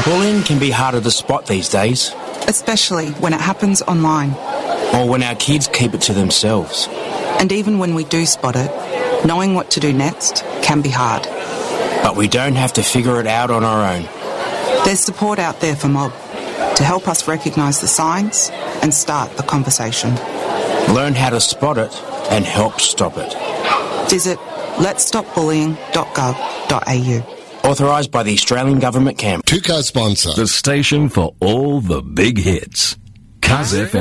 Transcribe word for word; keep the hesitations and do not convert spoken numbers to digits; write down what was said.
Bullying can be harder to spot these days. Especially when it happens online. Or when our kids keep it to themselves. And even when we do spot it, knowing what to do next can be hard. But we don't have to figure it out on our own. There's support out there for Mob to help us recognise the signs and start the conversation. Learn how to spot it and help stop it. Visit lets stop bullying dot gov dot a u. Authorised by the Australian Government Camp. Tuco sponsor. The station for all the big hits. Kaz F M.